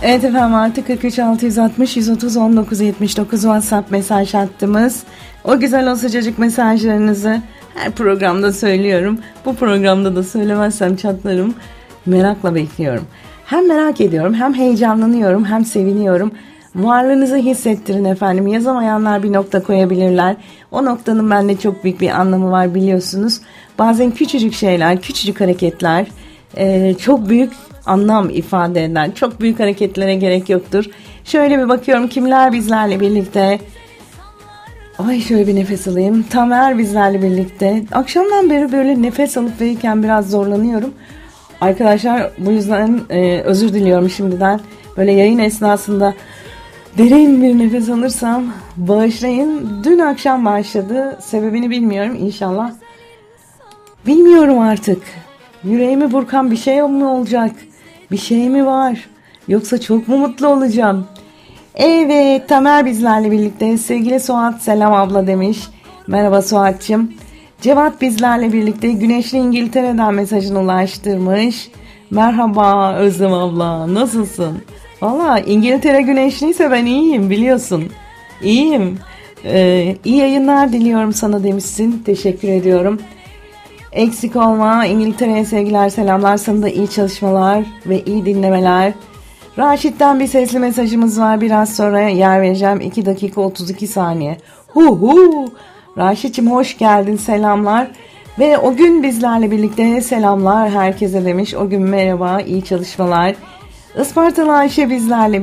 Evet efendim, artı 43 660 130 19 79 WhatsApp mesaj hattımız. O güzel o sıcacık mesajlarınızı her programda söylüyorum. Bu programda da söylemezsem çatlarım. Merakla bekliyorum. Hem merak ediyorum, hem heyecanlanıyorum, hem seviniyorum. Varlığınızı hissettirin efendim. Yazamayanlar bir nokta koyabilirler. O noktanın bende çok büyük bir anlamı var, biliyorsunuz. Bazen küçücük şeyler, küçücük hareketler çok büyük anlam ifade eder. Çok büyük hareketlere gerek yoktur. Şöyle bir bakıyorum kimler bizlerle birlikte. Ay şöyle bir nefes alayım. Tamer bizlerle birlikte. Akşamdan beri böyle nefes alıp verirken biraz zorlanıyorum. Arkadaşlar bu yüzden özür diliyorum şimdiden. Böyle yayın esnasında derin bir nefes alırsam bağışlayın. Dün akşam başladı. Sebebini bilmiyorum, inşallah. Bilmiyorum artık. Yüreğimi burkan bir şey mi olacak? Bir şey mi var? Yoksa çok mu mutlu olacağım? Evet, Tamer bizlerle birlikte. Sevgili Suat, selam abla demiş. Merhaba Suat'cığım. Cevat bizlerle birlikte. Güneşli İngiltere'den mesajını ulaştırmış. Merhaba Özlem abla, nasılsın? Valla İngiltere güneşliyse ben iyiyim, biliyorsun. İyiyim. İyi yayınlar diliyorum sana demişsin. Teşekkür ediyorum. Eksik olma. İngiltere'ye sevgiler, selamlar. Sana da iyi çalışmalar ve iyi dinlemeler. Raşit'ten bir sesli mesajımız var. Biraz sonra yer vereceğim. 2 dakika 32 saniye. Raşit'cim hoş geldin. Selamlar. Ve o gün bizlerle birlikte selamlar herkese demiş. O gün merhaba, iyi çalışmalar. Ispartalı Ayşe bizlerle